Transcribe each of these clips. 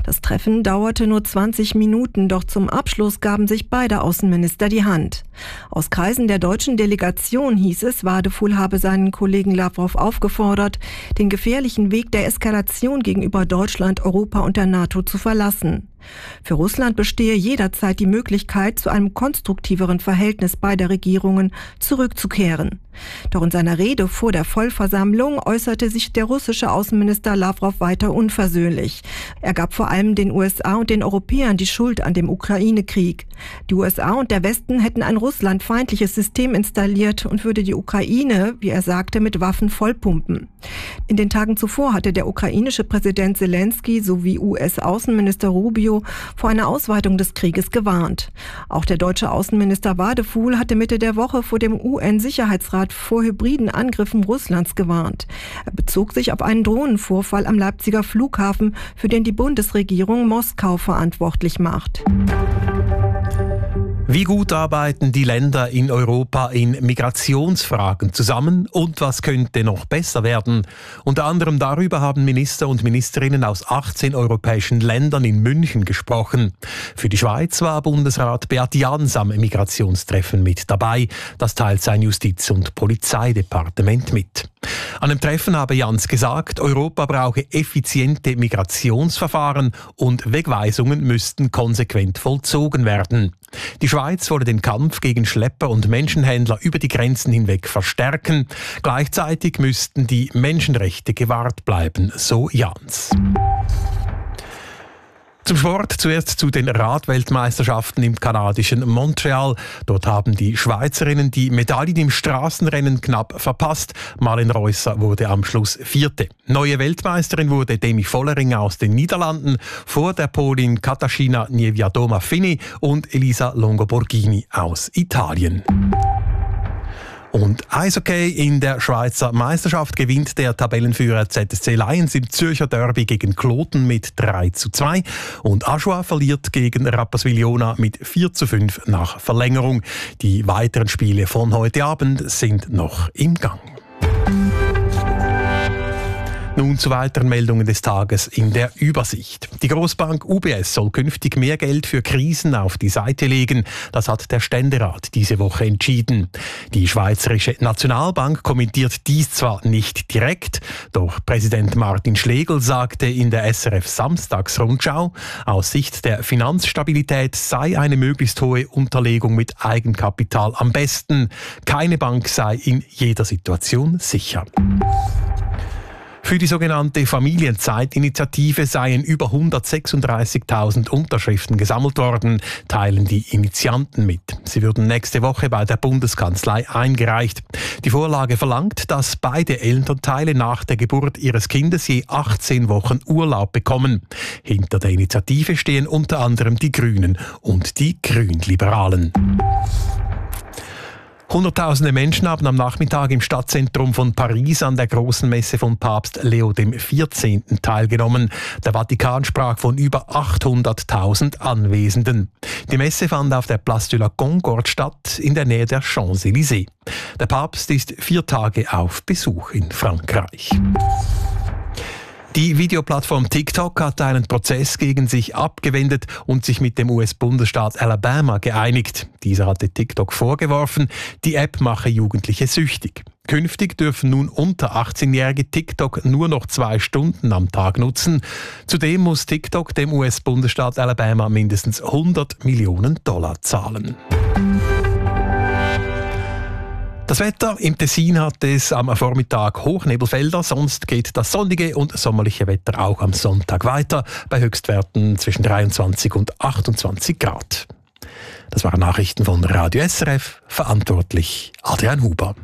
Das Treffen dauerte nur 20 Minuten, doch zum Abschluss gaben sich beide Außenminister die Hand. Aus Kreisen der deutschen Delegation hieß es, Wadeful habe seinen Kollegen Lavrov aufgefordert, den gefährlichen Weg der Eskalation gegenüber Deutschland, Europa und der NATO zu verlassen. Für Russland bestehe jederzeit die Möglichkeit, zu einem konstruktiveren Verhältnis beider Regierungen zurückzukehren. Doch in seiner Rede vor der Vollversammlung äußerte sich der russische Außenminister Lavrov weiter unversöhnlich. Er gab vor allem den USA und den Europäern die Schuld an dem Ukraine-Krieg. Die USA und der Westen hätten ein russlandfeindliches System installiert und würde die Ukraine, wie er sagte, mit Waffen vollpumpen. In den Tagen zuvor hatte der ukrainische Präsident Zelensky sowie US-Außenminister Rubio vor einer Ausweitung des Krieges gewarnt. Auch der deutsche Außenminister Wadeful hatte Mitte der Woche vor dem UN-Sicherheitsrat vor hybriden Angriffen Russlands gewarnt. Er bezog sich auf einen Drohnenvorfall am Leipziger Flughafen, für den die Bundesregierung Moskau verantwortlich macht. Wie gut arbeiten die Länder in Europa in Migrationsfragen zusammen und was könnte noch besser werden? Unter anderem darüber haben Minister und Ministerinnen aus 18 europäischen Ländern in München gesprochen. Für die Schweiz war Bundesrat Beat Jans am Migrationstreffen mit dabei. Das teilt sein Justiz- und Polizeidepartement mit. An dem Treffen habe Jans gesagt, Europa brauche effiziente Migrationsverfahren und Wegweisungen müssten konsequent vollzogen werden. Die Schweiz wolle den Kampf gegen Schlepper und Menschenhändler über die Grenzen hinweg verstärken. Gleichzeitig müssten die Menschenrechte gewahrt bleiben, so Jans. Zum Sport, zuerst zu den Radweltmeisterschaften im kanadischen Montreal. Dort haben die Schweizerinnen die Medaillen im Straßenrennen knapp verpasst. Malin Reusser wurde am Schluss Vierte. Neue Weltmeisterin wurde Demi Vollering aus den Niederlanden, vor der Polin Katarzyna Niewiadoma-Fini und Elisa Longo-Borghini aus Italien. Und Eishockey: in der Schweizer Meisterschaft gewinnt der Tabellenführer ZSC Lions im Zürcher Derby gegen Kloten mit 3:2 und Aschua verliert gegen Rapperswil-Jona mit 4:5 nach Verlängerung. Die weiteren Spiele von heute Abend sind noch im Gang. Nun zu weiteren Meldungen des Tages in der Übersicht. Die Grossbank UBS soll künftig mehr Geld für Krisen auf die Seite legen. Das hat der Ständerat diese Woche entschieden. Die Schweizerische Nationalbank kommentiert dies zwar nicht direkt, doch Präsident Martin Schlegel sagte in der SRF Samstagsrundschau, aus Sicht der Finanzstabilität sei eine möglichst hohe Unterlegung mit Eigenkapital am besten. Keine Bank sei in jeder Situation sicher. Für die sogenannte Familienzeitinitiative seien über 136.000 Unterschriften gesammelt worden, teilen die Initianten mit. Sie würden nächste Woche bei der Bundeskanzlei eingereicht. Die Vorlage verlangt, dass beide Elternteile nach der Geburt ihres Kindes je 18 Wochen Urlaub bekommen. Hinter der Initiative stehen unter anderem die Grünen und die Grünliberalen. Hunderttausende Menschen haben am Nachmittag im Stadtzentrum von Paris an der großen Messe von Papst Leo XIV. Teilgenommen. Der Vatikan sprach von über 800.000 Anwesenden. Die Messe fand auf der Place de la Concorde statt, in der Nähe der Champs-Élysées. Der Papst ist 4 Tage auf Besuch in Frankreich. Die Videoplattform TikTok hat einen Prozess gegen sich abgewendet und sich mit dem US-Bundesstaat Alabama geeinigt. Dieser hatte TikTok vorgeworfen, die App mache Jugendliche süchtig. Künftig dürfen nun unter 18-Jährige TikTok nur noch 2 Stunden am Tag nutzen. Zudem muss TikTok dem US-Bundesstaat Alabama mindestens $100 Millionen zahlen. Das Wetter: im Tessin hat es am Vormittag Hochnebelfelder, sonst geht das sonnige und sommerliche Wetter auch am Sonntag weiter, bei Höchstwerten zwischen 23 und 28 Grad. Das waren Nachrichten von Radio SRF, verantwortlich Adrian Huber.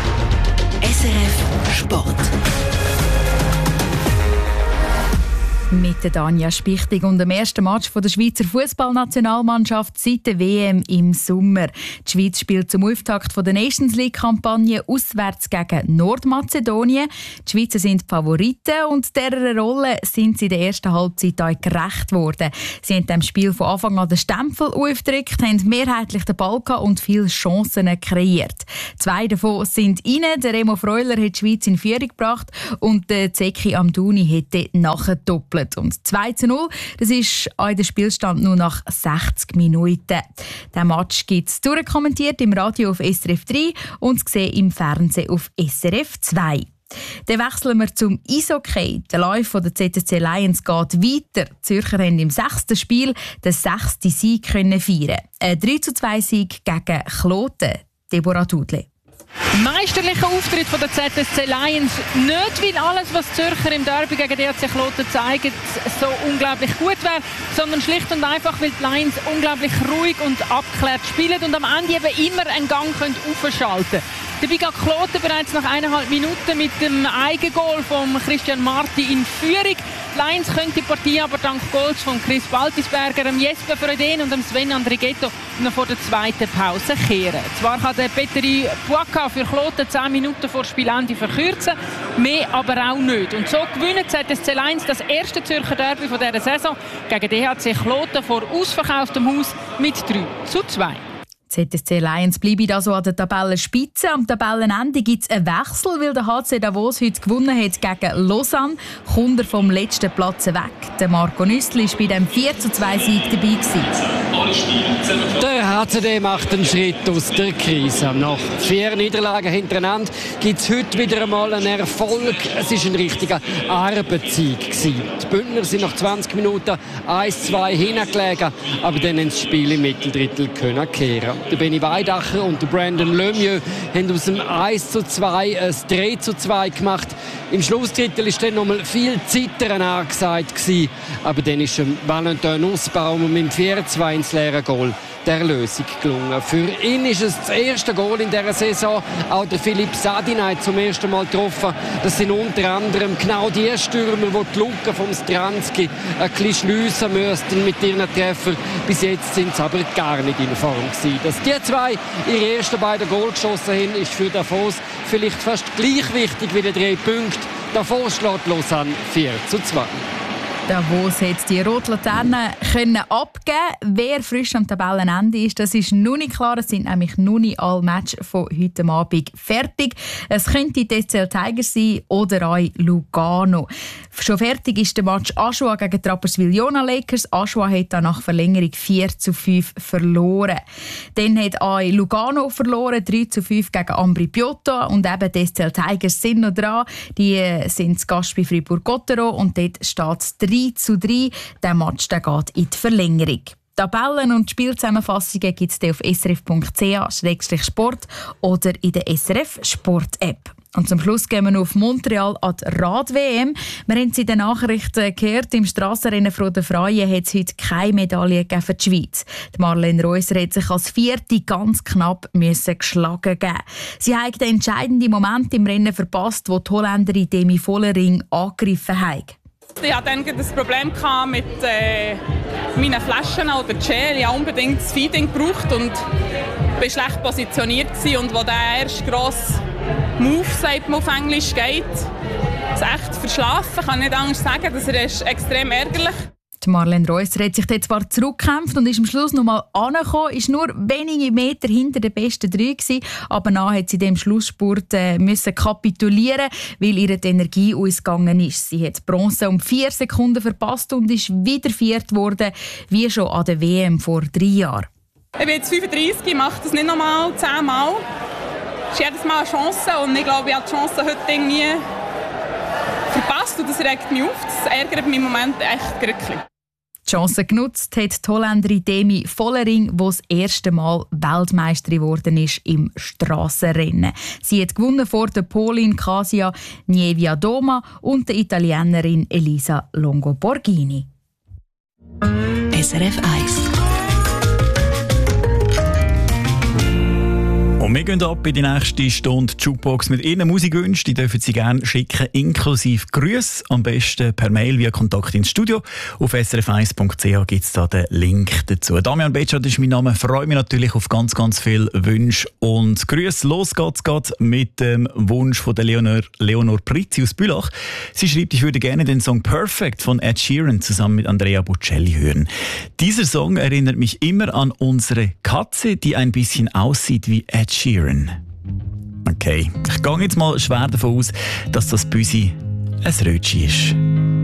SRF Sport. Mit der Danja Spichtig und dem ersten Match der Schweizer Fußballnationalmannschaft seit der WM im Sommer. Die Schweiz spielt zum Auftakt der Nations League-Kampagne auswärts gegen Nordmazedonien. Die Schweizer sind die Favoriten und dieser Rolle sind sie in der ersten Halbzeit auch gerecht worden. Sie haben dem Spiel von Anfang an den Stempel aufgedrückt, haben mehrheitlich den Ball gehabt und viele Chancen kreiert. 2 davon sind rein. Der Remo Freuler hat die Schweiz in Führung gebracht und der Zeki Amdouni hätte nachgedoppelt. Und 2:0, das ist auch der Spielstand nur nach 60 Minuten. Der Match gibt es durchkommentiert im Radio auf SRF 3 und gesehen im Fernsehen auf SRF 2. Dann wechseln wir zum Eishockey. Der Lauf der ZSC Lions geht weiter. Die Zürcher haben im 6. Spiel den 6. Sieg feiern. Ein 3:2-Sieg gegen Kloten. Deborah Dudle. Meisterlicher Auftritt von der ZSC Lions. Nicht, weil alles, was die Zürcher im Derby gegen DRC Kloten zeigen, so unglaublich gut wäre, sondern schlicht und einfach, weil die Lions unglaublich ruhig und abgeklärt spielen und am Ende eben immer einen Gang aufschalten können. Dabei geht Kloten bereits nach 1,5 Minuten mit dem Eigengoal von Christian Marti in Führung. Die Lions können die Partie aber dank Goals von Chris Baltisberger, Jesper Fröden und Sven Andrighetto noch vor der zweiten Pause kehren. Zwar kann der Petri Puaka für Kloten 10 Minuten vor Spielende verkürzen, mehr aber auch nicht. Und so gewinnen ZSC Lions das erste Zürcher Derby von dieser Saison gegen DHC Kloten vor ausverkauftem Haus mit 3:2. ZSC Lions bleiben also an der Tabellenspitze. Am Tabellenende gibt es einen Wechsel, weil der HC Davos heute gewonnen hat gegen Lausanne. Kommt er vom letzten Platz weg. Der Marco Nüssli war bei dem 4:2-Sieg dabei gewesen. Der HCD macht einen Schritt aus der Krise. Nach 4 Niederlagen hintereinander gibt es heute wieder einmal einen Erfolg. Es war ein richtiger Arbeitssieg gewesen. Die Bündner sind nach 20 Minuten 1:2 hingelegen, aber dann ins Spiel im Mitteldrittel kehren. Der Benny Weidacher und der Brandon Lemieux haben aus dem 1:2 ein 3:2 gemacht. Im Schlussdrittel war dann noch mal viel Zittern angesagt gewesen. Aber dann ist Valentin Nussbaum mit dem 4:2 ins leere Goal der Lösung gelungen. Für ihn ist es das erste Goal in dieser Saison. Auch der Philipp Sadin hat zum ersten Mal getroffen. Das sind unter anderem genau die Stürmer, die die Lücke vom Stranski ein bisschen schliessen müssten mit ihren Treffern. Bis jetzt sind sie aber gar nicht in Form gewesen. Dass die zwei ihre ersten beiden Goal geschossen haben, ist für Davos vielleicht fast gleich wichtig wie die 3 Punkte. Davos schlägt Lausanne 4:2. Davos hat die rote Laterne abgeben. Wer frisch am Tabellenende ist, das ist noch nicht klar. Es sind nämlich noch nicht alle Matches von heute Abend fertig. Es könnte die SCL Tigers sein oder auch Lugano. Schon fertig ist der Match Aschua gegen Rapperswil-Jona Lakers. Aschua hat dann nach Verlängerung 4:5 verloren. Dann hat auch Lugano verloren, 3:5 gegen Ambri Piotta. Und eben die SCL Tigers sind noch dran. Die sind zu Gast bei Fribourg-Gotteron und dort steht es 3:3. Der Match geht in die Verlängerung. Tabellen und Spielzusammenfassungen gibt es auf srf.ch/sport oder in der SRF Sport-App. Und zum Schluss gehen wir noch auf Montreal an die Rad-WM. Wir haben es in den Nachrichten gehört, im Strassenrennen von der Freien hat es heute keine Medaille für die Schweiz. Die Marlene Reusser hat sich als Vierte ganz knapp geschlagen geben. Sie hat den entscheidenden Moment im Rennen verpasst, wo die Holländerin Demi Vollering angegriffen hat. Ich hatte dann das Problem mit meinen Flaschen oder Gel. Ich habe unbedingt das Feeding gebraucht und war schlecht positioniert. Und wo der erste grosse Move, sagt man auf Englisch, geht, es echt verschlafen. Kann nicht anders sagen, das ist extrem ärgerlich. Die Marlene Reusser hat sich dort zwar zurückgekämpft und ist am Schluss noch mal angekommen, ist nur wenige Meter hinter den besten 3 gewesen, aber dann hat sie dem Schlussspurt müssen kapitulieren, weil ihr die Energie ausgegangen ist. Sie hat Bronze um 4 Sekunden verpasst und ist wieder Viert worden, wie schon an der WM vor 3 Jahren. Ich bin jetzt 35, ich mache das nicht nochmal 10 Mal. Es ist jedes Mal eine Chance und ich glaube, ich habe die Chance heute irgendwie verpasst und das regt mich auf. Das ärgert mich im Moment echt wirklich. Die Chance genutzt hat die Holländerin Demi Vollering, die das erste Mal Weltmeisterin geworden ist im Strassenrennen. Sie hat gewonnen vor der Polin Kasia Nieviadoma und der Italienerin Elisa Longo-Borghini. SRF 1 Und wir gehen ab in die nächste Stunde Jukebox mit Ihren Musikwünschen. Die dürfen Sie gerne schicken, inklusive Grüße. Am besten per Mail via Kontakt ins Studio. Auf srf1.ch gibt es da den Link dazu. Damian Betschart ist mein Name. Ich freue mich natürlich auf ganz, ganz viele Wünsche und Grüße. Los geht's mit dem Wunsch von der Leonor Prizzi aus Bülach. Sie schreibt, ich würde gerne den Song Perfect von Ed Sheeran zusammen mit Andrea Bocelli hören. Dieser Song erinnert mich immer an unsere Katze, die ein bisschen aussieht wie Ed Sheeran. Okay, ich gehe jetzt mal schwer davon aus, dass das Büsi ein Rötchen ist.